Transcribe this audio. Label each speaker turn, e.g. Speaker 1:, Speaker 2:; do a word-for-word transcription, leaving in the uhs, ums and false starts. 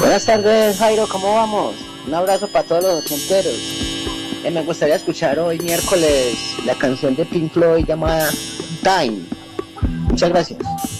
Speaker 1: Buenas tardes, Jairo, ¿cómo vamos? Un abrazo para todos los ochenteros. Eh, me gustaría escuchar hoy miércoles la canción de Pink Floyd llamada Time. Muchas gracias.